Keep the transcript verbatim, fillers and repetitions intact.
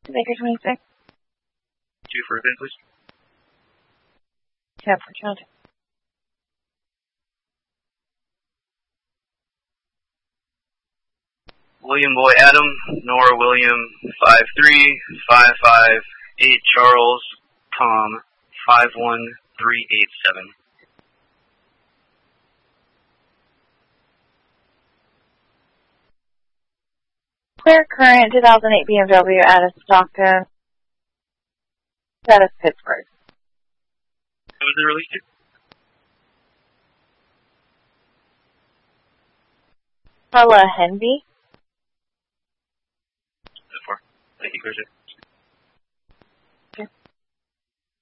Baker twenty-six. Two for event, please. Tap for child. William Boy Adam, Nora William, five three, five five, eight Charles, Tom, five one three eight seven. Clear current two thousand eight B M W out of Stockton. Status Pittsburgh. When was it released to? Carla Henby. Thank you, Christian.